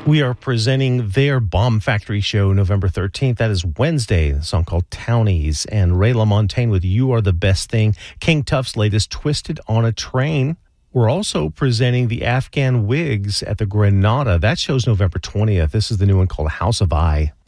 We are presenting their Bomb Factory show November 13th. That is Wednesday. A song called Townies. And Ray LaMontagne with You Are the Best Thing. King Tuff's latest Twisted on a Train. We're also presenting the Afghan Wigs at the Granada. That show's November 20th. This is the new one called House of I.